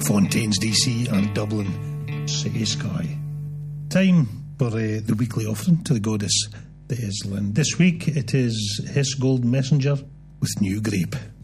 Fontaines DC and Dublin City Sky. Time for the weekly offering to the goddess that is Lynn. This week it is His Gold Messenger with New Grape.